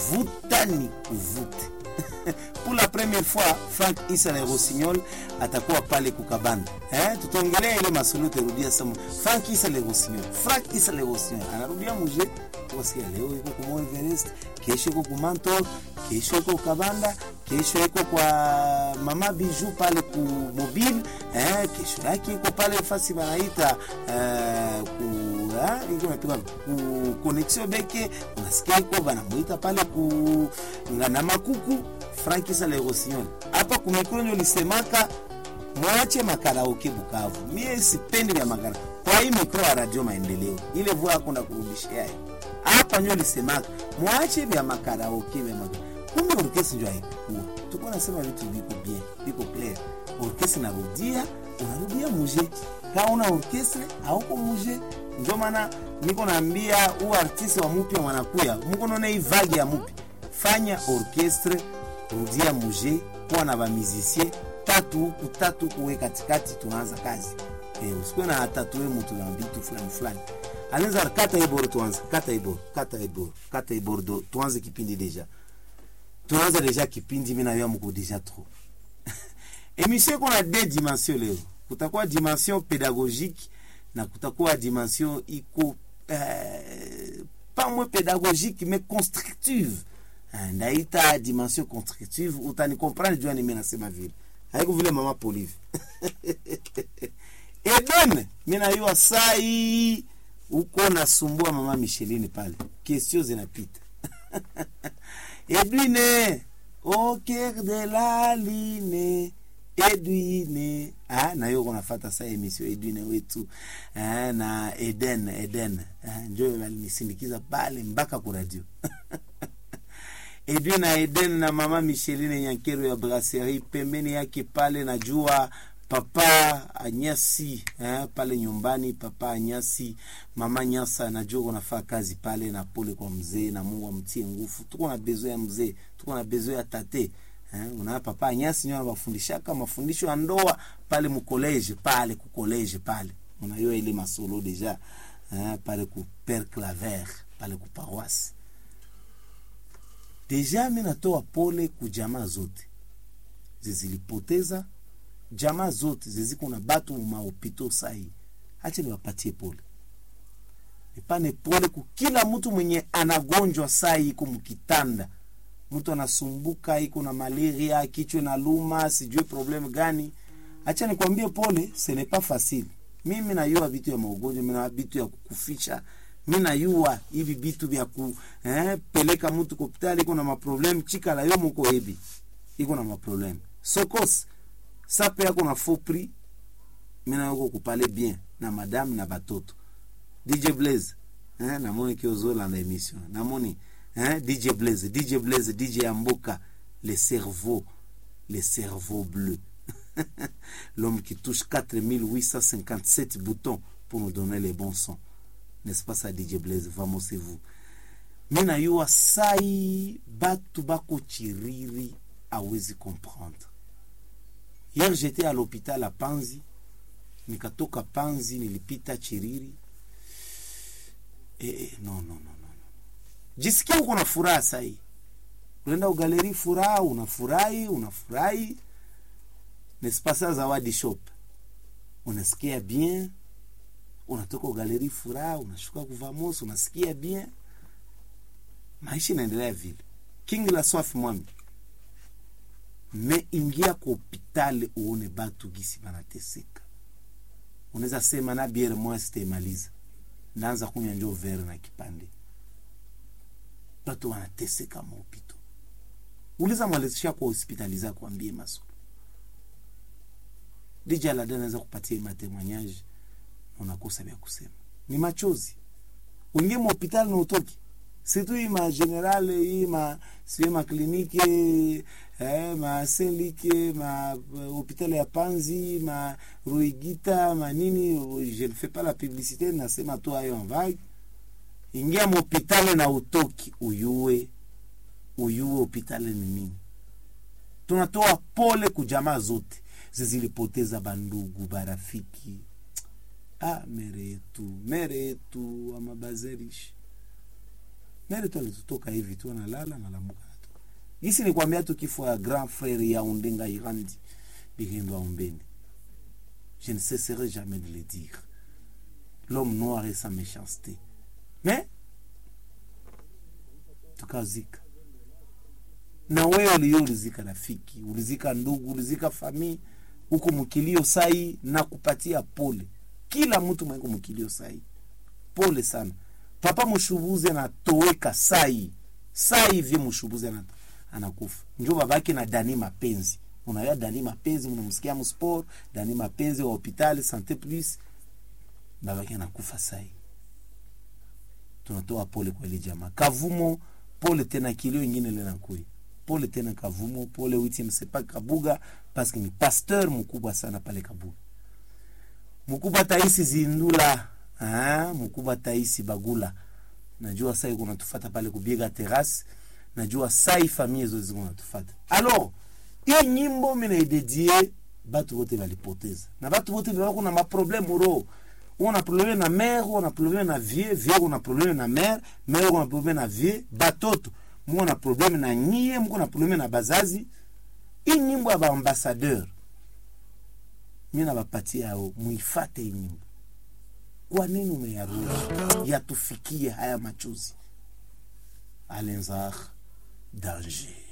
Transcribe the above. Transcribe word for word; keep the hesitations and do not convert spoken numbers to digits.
vuta ni kuvute. Pour la première fois, Frank Issa Le Rossignol atakuwa pale kukabanda. Eh, tutaongelea ile masolo terudia sama. Frank Issa Le Rossignol. Frank Issa Le Rossignol anarudia muje kwa sikia leo yuko kwa Mount Everest, kesho yuko kwa Manto, kesho yuko kwa Kabanda, kesho yuko kwa Mama Bijou pale ku mobile, eh, kesho yake yuko pale fasi wanaita eh, ku ah, yuko napiga ku connexion beke, unasikia yuko banamuita pale ku ngana makuku. Frank Issa Le Rossignol hapa kumekronyo lisemaka mwache makaraoke Bukavu. Mie sipendi vya makara. Kwa hii mikro ya Radio Maendeleo ile vua hakuna kurudishia. Hapa nyo lisemaka mwache vya makaraoke vya makara. Kumbe orkesi ndio haikuwa. Tuko nasema vitu viko bien, viko clear. Orkesi narudia, unarudia muje. Kama una orkestre hauko muje. Ndio maana niko naambia u artiste wa mpya wanakuya. Mko naona hii vague ya mpya. Fanya orkestre, rudia muje, kwa na ba musicien tatu huku tatu kuwe katikati tunaanza kazi. Eh, usikwe na hata tuwe mtu na vitu fulani fulani. Anaweza kata iboro tuanze, kata iboro, kata iboro, kata iboro tuanze kipindi deja. Tuanze deja kipindi mimi na yeye mko deja trop. Émission qu'on a deux dimensions leo. Kutakuwa dimension pédagogique na kutakuwa dimension iko euh, pas moins pédagogique mais constructive. Ndaita dimension constructive utani comprendre jua nime nasema vile. Haiko vile mama Polive. Eden, mimi na yua sai uko nasumbua mama Micheline pale. Question zinapita. Edwine, au cœur de la ligne. Edwine. Ah, na yo kunafuata saa emission Edwine wetu. Ah, na Eden, Eden. Ah, njoo walinisindikiza pale mpaka kwa radio. Edwin na Eden na mama Micheline Nyankero ya brasserie pembeni yake pale najua papa Anyasi eh, pale nyumbani papa Anyasi mama Nyasa najua unafanya kazi pale na pole kwa mzee na Mungu amtie nguvu. Tuko na bezo ya mzee, tuko na bezo ya tate. Eh, una papa Anyasi nyo anafundisha kama mafundisho ya ndoa pale mu college pale ku college pale. Unayo ile masolo deja eh, pale ku Père Claver pale ku paroisse. Deja mimi natoa pole ku jamaa zote zilipoteza, jamaa zote ziziko na batu maopito sahi. Acha niwapatie pole. Nipane pole ku kila mtu mwenye anagonjwa sahi iko mkitanda. Mtu anasumbuka iko na malaria, kichwa na luma, sijui problem gani. Acha nikwambie pole, ce n'est pas facile. Mimi najua vitu ya magonjwa, mimi na vitu ya kukufisha. Mimi najua hivi vitu vya ku eh peleka mtu hospitali iko na maproblem chika la yomo ko hebi. Iko na maproblem. Sokos sape yako na faux prix. Mimi na yoko kupale bien na madame na batoto. D J Blaze eh na moni kiozola na emission. Na moni eh D J Blaze, D J Blaze, D J Amboka, les cerveaux, les cerveaux bleus. L'homme qui touche quatre mille huit cent cinquante-sept boutons pour nous donner les bons sons. N'est-ce pas ça, D J Blaze? Vamos, c'est vous. Mina yua sai batu bako chiriri awezi comprendre. Hier, j'étais à l'hôpital à Panzi. Nikatoka Panzi, nilipita chiriri. Eh, non, non, non, non. Jisikia uko na furaha sai. Unaenda ugaleri furaha, unafurahi, unafurahi. N'est-ce pas ça, Zawadi Shop? Unasikia bien. Unatoka galeri furaha, unashuka kuvamos, unasikia bien. Maisha inaendelea vile. King la soif mwami. Me ingia kwa hospitali uone batu gisi banateseka. Unaweza sema na biere moja sitemaliza. Ndaanza kunywa njoo vere na kipande. Batu wanateseka mopito. Uliza mwalezesha kwa hospitaliza kuambie maso. D J Alada anaweza kupatia matemoignage. Unakosa vya kusema. Ni machozi. Uingie mu hospitali na utoki. Situ hii ma general hii ma siwe ma kliniki eh ma Senlike ma hospitali ya Panzi ma Ruigita ma nini, je ne fais pas la publicité nasema tu hayo en vague. Ingia mu hospitali na utoki uyue uyue hospitali ni nini. Tunatoa pole kujamaa zote zilipoteza bandugu barafiki. Ah, mere yetu, mere yetu wa mabazerishi. Nele tu alitoka hivi tu analala na lamuka tu. Hisi ni kwambia tu kifo ya grand frère ya Ondenga Irandi bigendo ombeni. Je ne cesserai jamais de le dire. L'homme noir et sa méchanceté. Mais tukazika. Na wewe ulio ulizika rafiki, ulizika ndugu, ulizika famii, uko mkilio sai na kupatia pole. Kila mtu mwenye mkilio sai. Pole sana. Papa Mushubuzi anatoweka sai. Sai vye Mushubuzi anata anakufa. Njoo babaki na Dani Mapenzi. Unaya Dani Mapenzi, mnamsikia mu sport, Dani Mapenzi wa hospitali Santé Plus. Babaki anakufa sai. Tunatoa pole kwa ile jamaa. Kavumo pole tena, kilio ingine lena kui. Pole tena Kavumo, pole witi msepa Kabuga parce que ni pasteur mkubwa sana pale Kabuga. Mkubwa Taisi Zindula, ah, mkubwa Taisi Bagula. Najua sai kuna tufuata pale kubiega terrasse. Najua sai famille hizo ziko tufuata. Alors, hiyo nyimbo mimi naidedie batu wote walipoteza. Na batu wote wako na maproblème ro. On a problème na mère, on a problème na vieux, vieux on a problème na mère, mère on a problème na vieux, batoto. Moi on a problème na nyie, moi on a problème na bazazi. Hii nyimbo ya ambassadeur. Mimi nabapatia hao muifate hii nyimbo. Kwa nini umeyaruhusu yatufikie haya machozi? Alenzar danger.